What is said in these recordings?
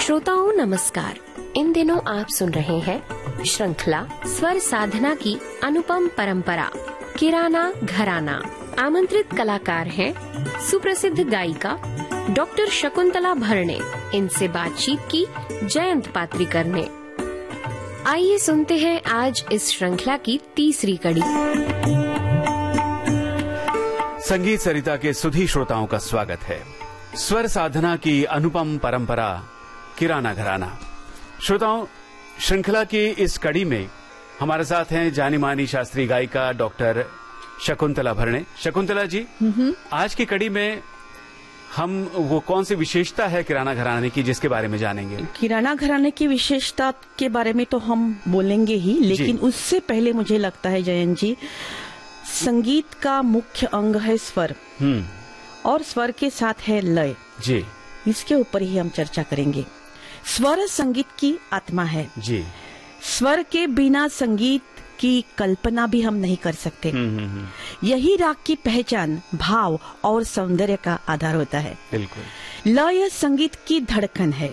श्रोताओं नमस्कार। इन दिनों आप सुन रहे हैं श्रृंखला स्वर साधना की अनुपम परंपरा किराना घराना। आमंत्रित कलाकार हैं सुप्रसिद्ध गायिका डॉक्टर शकुंतला भरणे। इनसे बातचीत की जयंत पात्रिकर ने। आइए सुनते हैं आज इस श्रृंखला की तीसरी कड़ी। संगीत सरिता के सुधी श्रोताओं का स्वागत है। स्वर साधना की अनुपम परंपरा किराना घराना। श्रोताओं, श्रृंखला की इस कड़ी में हमारे साथ हैं जानी मानी शास्त्रीय गायिका डॉक्टर शकुंतला भरणे। शकुंतला जी, आज की कड़ी में हम वो कौन सी विशेषता है किराना घराने की जिसके बारे में जानेंगे? किराना घराने की विशेषता के बारे में तो हम बोलेंगे ही, लेकिन उससे पहले मुझे लगता है जयंत जी, संगीत का मुख्य अंग है स्वर और स्वर के साथ है लय जी। इसके ऊपर ही हम चर्चा करेंगे। स्वर संगीत की आत्मा है जी। स्वर के बिना संगीत की कल्पना भी हम नहीं कर सकते। यही राग की पहचान, भाव और सौंदर्य का आधार होता है। बिल्कुल। लय संगीत की धड़कन है।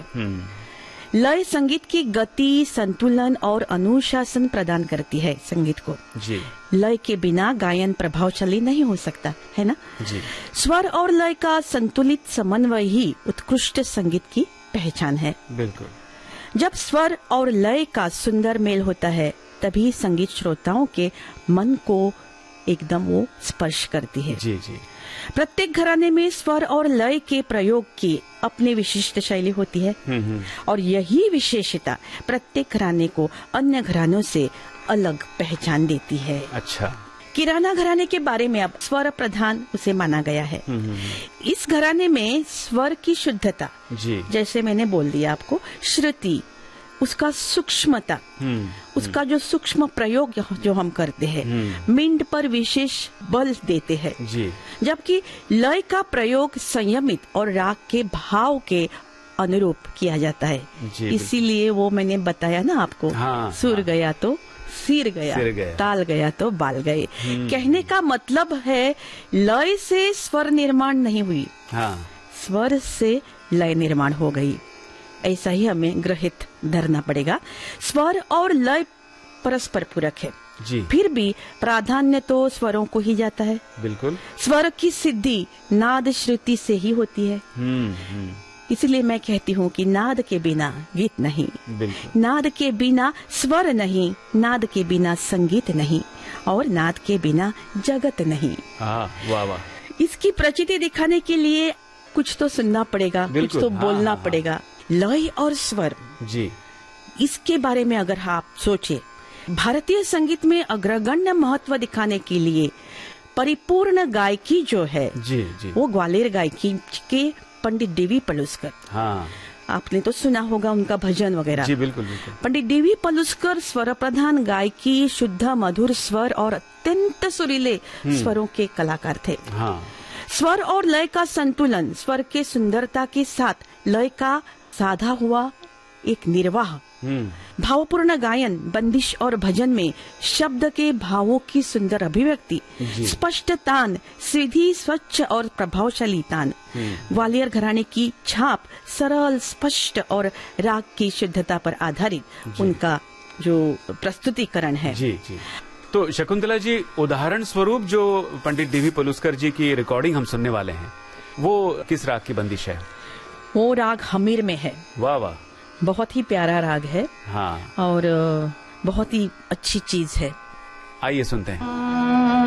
लय संगीत की गति, संतुलन और अनुशासन प्रदान करती है संगीत को जी। लय के बिना गायन प्रभावशाली नहीं हो सकता है ना जी। स्वर और लय का संतुलित समन्वय ही उत्कृष्ट संगीत की पहचान है। बिल्कुल। जब स्वर और लय का सुंदर मेल होता है तभी संगीत श्रोताओं के मन को एकदम वो स्पर्श करती है जी जी। प्रत्येक घराने में स्वर और लय के प्रयोग की अपनी विशिष्ट शैली होती है और यही विशेषता प्रत्येक घराने को अन्य घरानों से अलग पहचान देती है। अच्छा। किराना घराने के बारे में अब स्वर प्रधान उसे माना गया है। इस घराने में स्वर की शुद्धता जी। जैसे मैंने बोल दिया आपको, श्रुति, उसका सूक्ष्मता, उसका जो सूक्ष्म प्रयोग जो हम करते हैं, मिंड पर विशेष बल देते हैं जी। जबकि लय का प्रयोग संयमित और राग के भाव के अनुरूप किया जाता है। इसीलिए वो मैंने बताया ना आपको, सुर गया तो सिर गया, ताल गया तो बाल गए। कहने का मतलब है लय से स्वर निर्माण नहीं हुई, स्वर से लय निर्माण हो गई। ऐसा ही हमें ग्रहित धरना पड़ेगा। स्वर और लय परस्पर पूरक है जी। फिर भी प्राधान्य तो स्वरों को ही जाता है। बिल्कुल। स्वर की सिद्धि नाद श्रुति से ही होती है। इसलिए मैं कहती हूँ कि नाद के बिना गीत नहीं, नाद के बिना स्वर नहीं, नाद के बिना संगीत नहीं और नाद के बिना जगत नहीं। वाह वाह। इसकी प्रचिति दिखाने के लिए कुछ तो सुनना पड़ेगा, कुछ तो बोलना पड़ेगा। लय और स्वर जी, इसके बारे में अगर आप सोचे, भारतीय संगीत में अग्रगण्य महत्व दिखाने के लिए परिपूर्ण गायकी जो है जी, जी। वो ग्वालियर गायकी के पंडित देवी पलुस्कर। आपने तो सुना होगा उनका भजन वगैरह जी। बिल्कुल बिल्कुल। पंडित देवी पलुस्कर स्वर प्रधान गायकी, शुद्ध मधुर स्वर और अत्यंत सुरीले स्वरों के कलाकार थे। स्वर और लय का संतुलन, स्वर के सुंदरता के साथ लय का साधा हुआ एक निर्वाह, भावपूर्ण गायन, बंदिश और भजन में शब्द के भावों की सुंदर अभिव्यक्ति, स्पष्ट तान, सीधी, स्वच्छ और प्रभावशाली तान। ग्वालियर घराने की छाप सरल, स्पष्ट और राग की शुद्धता पर आधारित उनका जो प्रस्तुतिकरण है जी जी। तो शकुंतला जी, उदाहरण स्वरूप जो पंडित देवी पलुस्कर जी की रिकॉर्डिंग हम सुनने वाले हैं, वो किस राग की बंदिश है? वो राग हमीर में है। वाह वाह। बहुत ही प्यारा राग है और बहुत ही अच्छी चीज है। आइए सुनते हैं।